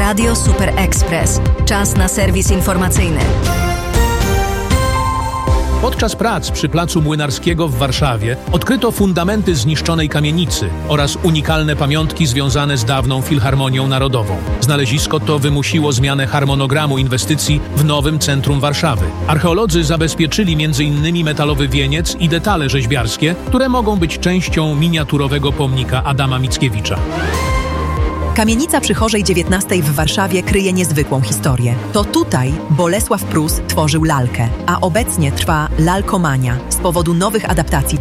Radio Super Express. Czas na serwis informacyjny. Podczas prac przy Placu Młynarskiego w Warszawie odkryto fundamenty zniszczonej kamienicy oraz unikalne pamiątki związane z dawną Filharmonią Narodową. Znalezisko to wymusiło zmianę harmonogramu inwestycji w nowym centrum Warszawy. Archeolodzy zabezpieczyli m.in. metalowy wieniec i detale rzeźbiarskie, które mogą być częścią miniaturowego pomnika Adama Mickiewicza. Kamienica przy Chorzej 19 w Warszawie kryje niezwykłą historię. To tutaj Bolesław Prus tworzył lalkę, a obecnie trwa lalkomania z powodu nowych adaptacji